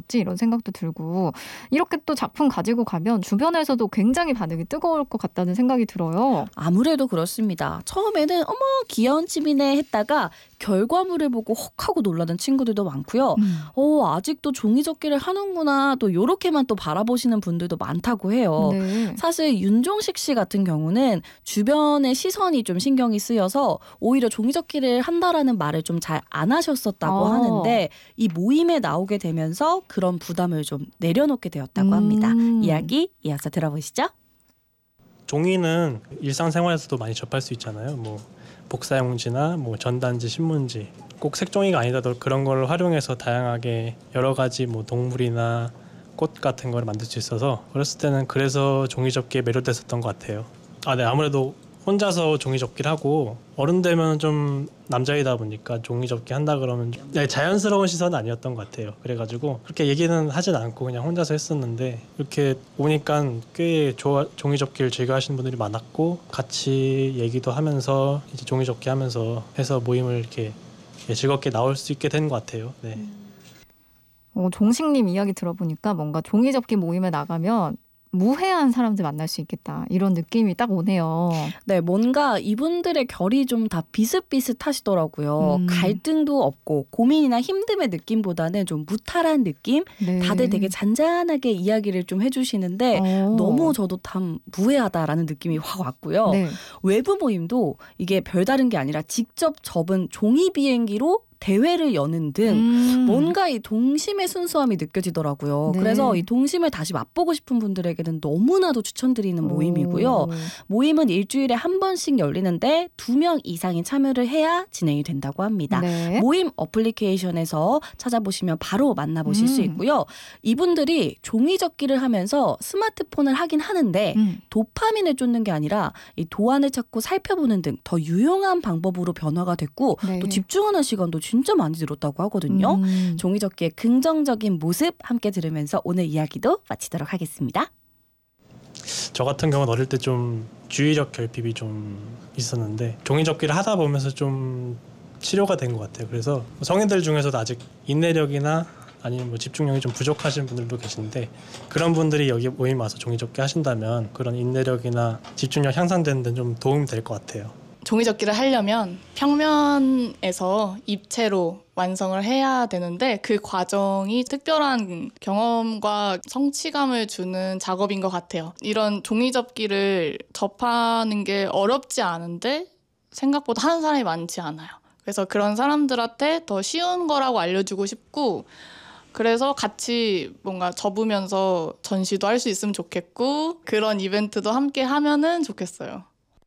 어쩌지 이런 생각도 들고 이렇게 또 작품 가지고 가면 주변에서도 굉장히 반응이 뜨거울 것 같다는 생각이 들어요. 아무래도 그렇습니다. 처음에는 어머 귀여운 취미네 했다가 결과물을 보고 혹하고 놀라는 친구들도 많고요. 아직도 종이접기를 하는구나 또 요렇게만 또 바라보시는 분들도 많다고 해요. 네. 사실 윤종식 씨 같은 경우는 주변의 시선이 좀 신경이 쓰여서 오히려 종이접기를 한다라는 말을 좀 잘 안 하셨었다고 하는데 이 모임에 나오게 되면서 그런 부담을 좀 내려놓게 되었다고 합니다. 이야기 이어서 들어보시죠. 종이는 일상생활에서도 많이 접할 수 있잖아요. 뭐 복사용지나 뭐 전단지, 신문지 꼭 색종이가 아니더라도 그런 걸 활용해서 다양하게 여러 가지 뭐 동물이나 꽃 같은 걸 만들 수 있어서 어렸을 때는 그래서 종이접기에 매료됐었던 것 같아요. 네, 아무래도 혼자서 종이접기를 하고 어른 되면 좀 남자이다 보니까 종이접기 한다 그러면 자연스러운 시선은 아니었던 것 같아요. 그래가지고 그렇게 얘기는 하진 않고 그냥 혼자서 했었는데 이렇게 오니까 꽤 종이접기를 즐겨하시는 분들이 많았고 같이 얘기도 하면서 이제 종이접기 하면서 해서 모임을 이렇게 즐겁게 나올 수 있게 된 것 같아요. 네. 종식님 이야기 들어보니까 뭔가 종이접기 모임에 나가면 무해한 사람들 만날 수 있겠다 이런 느낌이 딱 오네요. 네, 뭔가 이분들의 결이 좀 다 비슷비슷하시더라고요. 갈등도 없고 고민이나 힘듦의 느낌보다는 좀 무탈한 느낌? 네. 다들 되게 잔잔하게 이야기를 좀 해주시는데 너무 저도 참 무해하다라는 느낌이 확 왔고요. 네. 외부 모임도 이게 별다른 게 아니라 직접 접은 종이 비행기로 대회를 여는 등 뭔가 이 동심의 순수함이 느껴지더라고요. 네. 그래서 이 동심을 다시 맛보고 싶은 분들에게는 너무나도 추천드리는 모임이고요. 모임은 일주일에 한 번씩 열리는데 2명 이상이 참여를 해야 진행이 된다고 합니다. 네. 모임 어플리케이션에서 찾아보시면 바로 만나보실 수 있고요. 이분들이 종이접기를 하면서 스마트폰을 하긴 하는데 도파민을 쫓는 게 아니라 이 도안을 찾고 살펴보는 등 더 유용한 방법으로 변화가 됐고 네. 또 집중하는 시간도 진짜 많이 들었다고 하거든요. 종이접기의 긍정적인 모습 함께 들으면서 오늘 이야기도 마치도록 하겠습니다. 저 같은 경우는 어릴 때 좀 주의력 결핍이 좀 있었는데 종이접기를 하다 보면서 좀 치료가 된 것 같아요. 그래서 성인들 중에서도 아직 인내력이나 아니면 뭐 집중력이 좀 부족하신 분들도 계신데 그런 분들이 여기 모임 와서 종이접기 하신다면 그런 인내력이나 집중력 향상되는 데 좀 도움이 될 것 같아요. 종이접기를 하려면 평면에서 입체로 완성을 해야 되는데 그 과정이 특별한 경험과 성취감을 주는 작업인 것 같아요. 이런 종이접기를 접하는 게 어렵지 않은데 생각보다 하는 사람이 많지 않아요. 그래서 그런 사람들한테 더 쉬운 거라고 알려주고 싶고 그래서 같이 뭔가 접으면서 전시도 할 수 있으면 좋겠고 그런 이벤트도 함께 하면은 좋겠어요.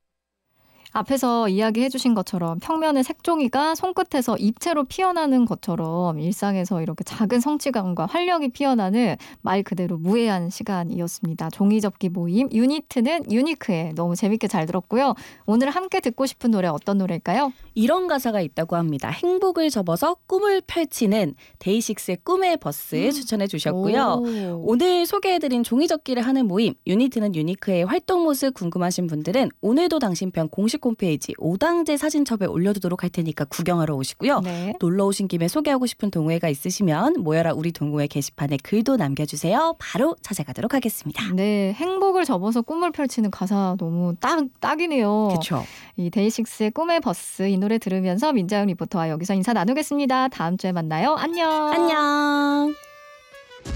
앞에서 이야기해 주신 것처럼 평면의 색종이가 손끝에서 입체로 피어나는 것처럼 일상에서 이렇게 작은 성취감과 활력이 피어나는 말 그대로 무해한 시간이었습니다. 종이접기 모임 유니트는 유니크해 너무 재밌게 잘 들었고요. 오늘 함께 듣고 싶은 노래 어떤 노래일까요? 이런 가사가 있다고 합니다. 행복을 접어서 꿈을 펼치는 데이식스의 꿈의 버스 추천해 주셨고요. 오늘 소개해드린 종이접기를 하는 모임 유니트는 유니크의 활동 모습 궁금하신 분들은 오늘도 당신편 공식 홈페이지 오당제 사진첩에 올려두도록 할 테니까 구경하러 오시고요. 네. 놀러 오신 김에 소개하고 싶은 동호회가 있으시면 모여라 우리 동호회 게시판에 글도 남겨주세요. 바로 찾아가도록 하겠습니다. 네, 행복을 접어서 꿈을 펼치는 가사 너무 딱이네요. 그렇죠. 이 데이식스의 꿈의 버스 이 노래 들으면서 민자연 리포터와 여기서 인사 나누겠습니다. 다음 주에 만나요. 안녕. 안녕.